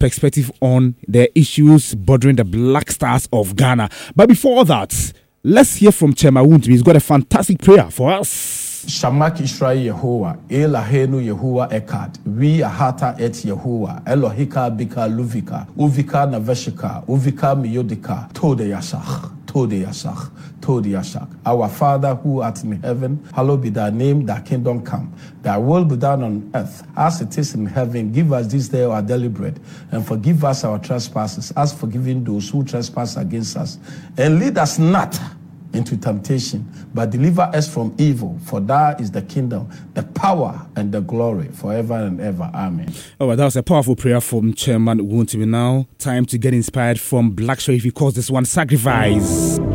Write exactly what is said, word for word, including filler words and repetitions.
perspective on the issues bothering the Black Stars of Ghana. But before that, let's hear from Chairman Wontumi. He's got a fantastic prayer for us. Shamak Israel Yehovah, Elahenu Yehovah Ekad, Vi Ahata et Yehovah, Elohika Bika Luvika, Uvika Naveshika, Uvika Miyodika, Tode Yashach, Tode Yashach, Tode Yashach. Our Father who art in heaven, hallowed be thy name, thy kingdom come, thy will be done on earth, as it is in heaven. Give us this day our daily bread, and forgive us our trespasses, as forgiving those who trespass against us. And lead us not into temptation, but deliver us from evil. For that is the kingdom, the power, and the glory forever and ever. Amen. Oh, well, that was a powerful prayer from Chairman Wontumi. Now, time to get inspired from Black Sherif. He calls this one Sacrifice.